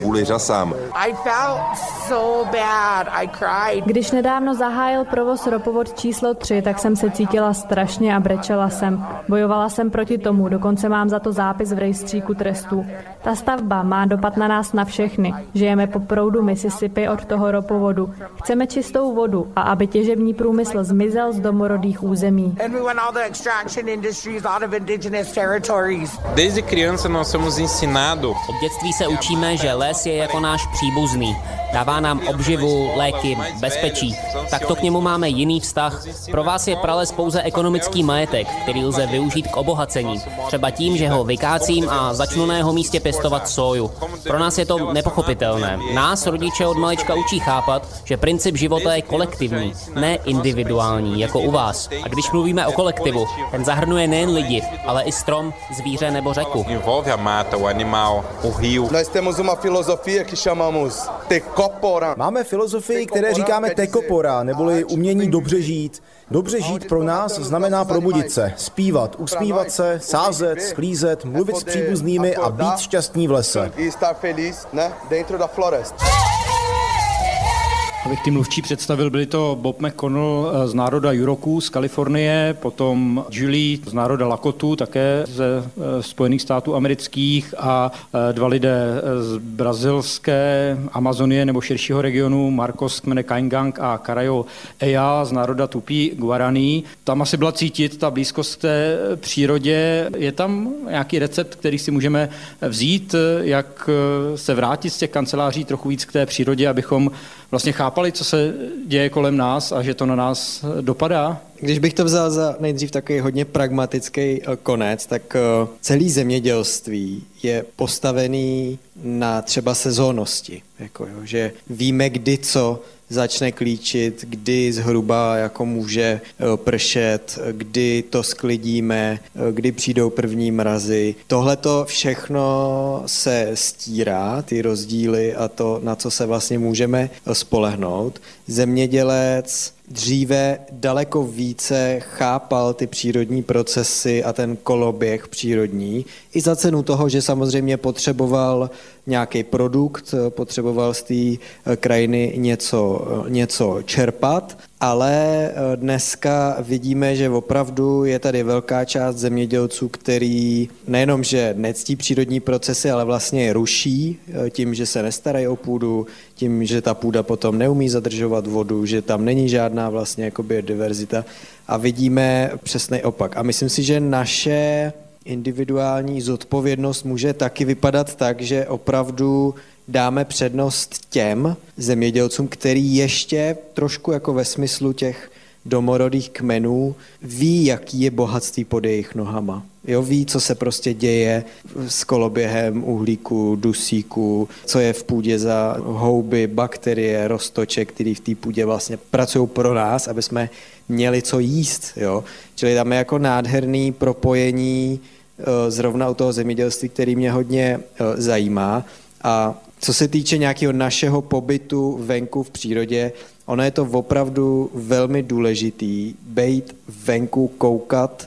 I felt so bad. I cried. Když nedávno zahájil provoz ropovod číslo 3, tak jsem se cítila strašně a brečela jsem. Bojovala jsem proti tomu, dokonce mám za to zápis v rejstříku trestů. Ta stavba má dopad na nás na všechny. Žijeme po proudu Mississippi od toho ropovodu. Chceme čistou vodu a aby těžební průmysl zmizel z domorodých území. Desde criança nós somos ensinados. Od dětství se učíme, že les je jako náš příbuzný. Dává nám obživu, léky, bezpečí. Takto k němu máme jiný vztah. Pro vás je prales pouze ekonomický majetek, který lze využít k obohacení. Třeba tím, že ho vykácím a začnu na jeho místě pěstovat soju. Pro nás je to nepochopitelné. Nás rodiče od malička učí chápat, že princip života je kolektivní, ne individuální, jako u vás. A když mluvíme o kolektivu, ten zahrnuje nejen lidi, ale i strom, zvíře nebo řeku. Envolve a mata, o animal, o rio. Nós temos uma filosofia que chamamos Tekopora. Máme filozofii, které říkáme tekopora, neboli umění dobře žít. Dobře žít pro nás znamená probudit se, zpívat, usmívat se, sázet, sklízet, mluvit s příbuznými a být šťastní v lese. Abych ty mluvčí představil, byli to Bob McConnell z národa Yuroků z Kalifornie, potom Julie z národa Lakotu, také ze Spojených států amerických a dva lidé z brazilské Amazonie nebo širšího regionu, Marcos z kmene Kaingang a Carayo Eya z národa Tupi Guaraní. Tam asi byla cítit ta blízkost k té přírodě. Je tam nějaký recept, který si můžeme vzít, jak se vrátit z těch kanceláří trochu víc k té přírodě, abychom vlastně chápali, co se děje kolem nás a že to na nás dopadá? Když bych to vzal za nejdřív takový hodně pragmatický konec, tak celý zemědělství je postavený na třeba sezónnosti. Že víme, kdy co začne klíčit, kdy zhruba jako může pršet, kdy to sklidíme, kdy přijdou první mrazy. Tohleto všechno se stírá, ty rozdíly a to, na co se vlastně můžeme spolehnout. Zemědělec dříve daleko více chápal ty přírodní procesy a ten koloběh přírodní i za cenu toho, že samozřejmě potřeboval nějaký produkt, potřeboval z té krajiny něco čerpat, ale dneska vidíme, že opravdu je tady velká část zemědělců, který nejenom, že nectí přírodní procesy, ale vlastně je ruší tím, že se nestarají o půdu, tím, že ta půda potom neumí zadržovat vodu, že tam není žádná vlastně jako biodiverzita a vidíme přesný opak. A myslím si, že naše individuální zodpovědnost může taky vypadat tak, že opravdu dáme přednost těm zemědělcům, který ještě trošku jako ve smyslu těch domorodých kmenů ví, jaký je bohatství pod jejich nohama. Jo, ví, co se prostě děje s koloběhem uhlíku, dusíku, co je v půdě za houby, bakterie, roztoče, které v té půdě vlastně pracují pro nás, aby jsme měli co jíst. Jo. Čili tam je jako nádherný propojení zrovna u toho zemědělství, který mě hodně zajímá. A co se týče nějakého našeho pobytu venku v přírodě, ono je to opravdu velmi důležitý, bejt venku, koukat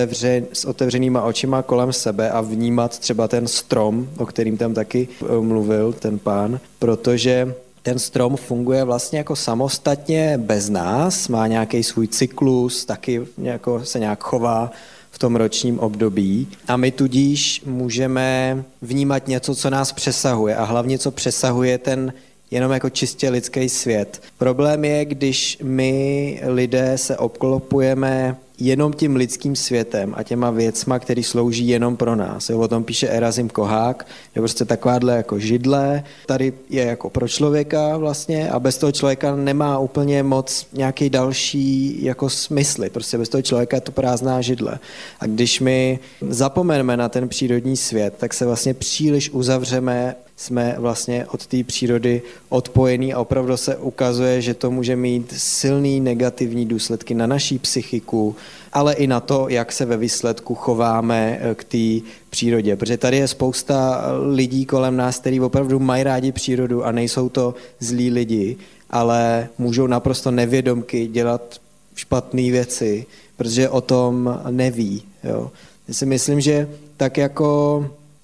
s otevřenýma očima kolem sebe a vnímat třeba ten strom, o kterým tam taky mluvil ten pán, protože ten strom funguje vlastně jako samostatně bez nás, má nějaký svůj cyklus, taky se nějak chová v tom ročním období a my tudíž můžeme vnímat něco, co nás přesahuje a hlavně, co přesahuje ten jenom jako čistě lidský svět. Problém je, když my lidé se obklopujeme jenom tím lidským světem a těma věcma, který slouží jenom pro nás. O tom píše Erazim Kohák, je prostě takováhle jako židle, tady je jako pro člověka vlastně a bez toho člověka nemá úplně moc nějaký další jako smysly. Prostě bez toho člověka je to prázdná židle. A když my zapomeneme na ten přírodní svět, tak se vlastně příliš uzavřeme, jsme vlastně od té přírody odpojení a opravdu se ukazuje, že to může mít silný negativní důsledky na naší psychiku, ale i na to, jak se ve výsledku chováme k té přírodě. Protože tady je spousta lidí kolem nás, kteří opravdu mají rádi přírodu a nejsou to zlí lidi, ale můžou naprosto nevědomky dělat špatné věci, protože o tom neví. Jo. Já si myslím, že tak jako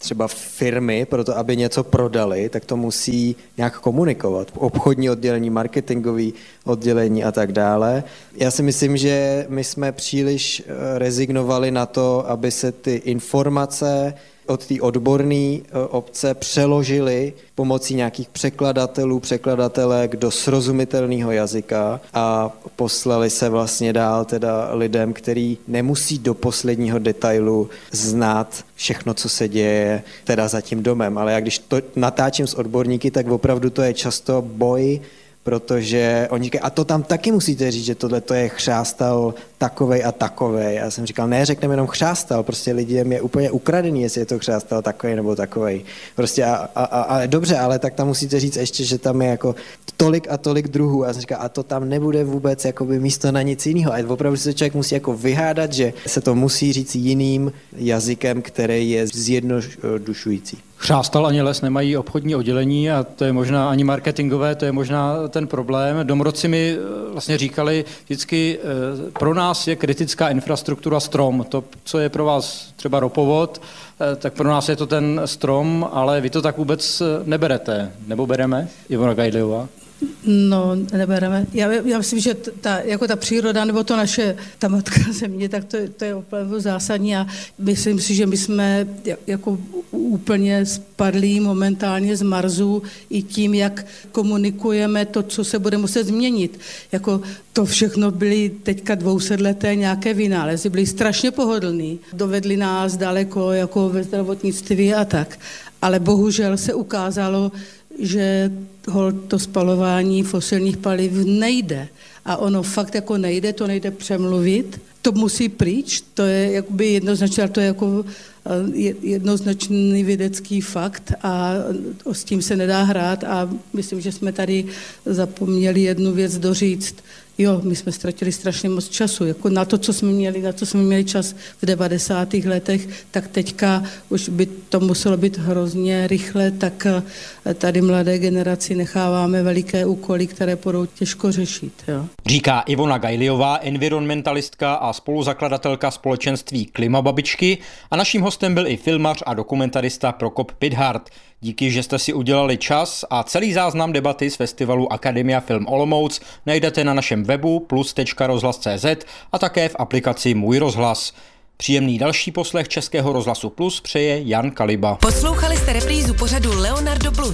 třeba firmy, proto aby něco prodali, tak to musí nějak komunikovat. Obchodní oddělení, marketingový oddělení a tak dále. Já si myslím, že my jsme příliš rezignovali na to, aby se ty informace od té odborné obce přeložili pomocí nějakých překladatelek do srozumitelného jazyka a poslali se vlastně dál teda lidem, který nemusí do posledního detailu znát všechno, co se děje teda za tím domem. Ale já když to natáčím s odborníky, tak opravdu to je často boj, protože oni říkají, a to tam taky musíte říct, že tohle to je chřástal takovej a takovej. Já jsem říkal, ne, řekneme jenom chřástal, prostě lidem je úplně ukradený, jestli je to chřástal takovej nebo takovej. Prostě a dobře, ale tak tam musíte říct ještě, že tam je jako tolik a tolik druhů. A já jsem říkal, a to tam nebude vůbec jakoby místo na nic jiného. A opravdu se člověk musí jako vyhádat, že se to musí říct jiným jazykem, který je zjednodušující. Chřástal ani les nemají obchodní oddělení a to je možná ani marketingové, to je možná ten problém. Domorodci mi vlastně říkali vždycky, pro nás je kritická infrastruktura strom. To, co je pro vás třeba ropovod, tak pro nás je to ten strom, ale vy to tak vůbec neberete. Nebo bereme, Ivona Gajliová? No, nebereme. Já myslím, že ta příroda nebo to naše, ta matka země, tak to je opravdu zásadní a myslím si, že my jsme jako úplně spadlí momentálně z Marsu i tím, jak komunikujeme to, co se bude muset změnit. Jako to všechno byly teďka 200leté nějaké vynálezy, byly strašně pohodlný, dovedli nás daleko jako ve zdravotnictví a tak. Ale bohužel se ukázalo, že to spalování fosilních paliv nejde. A ono fakt jako nejde, to nejde přemluvit, to musí pryč, to je jakoby jednoznačně, to je jako jednoznačný vědecký fakt a s tím se nedá hrát a myslím, že jsme tady zapomněli jednu věc doříct. Jo, my jsme ztratili strašně moc času, jako na to, co jsme měli čas v 90. letech, tak teďka už by to muselo být hrozně rychle, tak tady mladé generaci necháváme veliké úkoly, které budou těžko řešit. Jo. Říká Ivona Gajliová, environmentalistka a spoluzakladatelka společenství Klimababičky a naším hostem byl i filmař a dokumentarista Prokop Pithart. Díky, že jste si udělali čas a celý záznam debaty z festivalu Akademia Film Olomouc najdete na našem webu plus.rozhlas.cz a také v aplikaci Můj rozhlas. Příjemný další poslech Českého rozhlasu Plus přeje Jan Kaliba. Poslouchali jste reprízu pořadu Leonardo Plus.